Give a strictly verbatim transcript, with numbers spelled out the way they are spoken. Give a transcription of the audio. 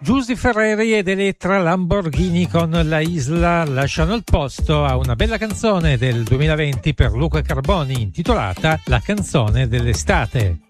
Giusy Ferreri ed Elettra Lamborghini con La Isla lasciano il posto a una bella canzone del duemilaventi per Luca Carboni intitolata La canzone dell'estate.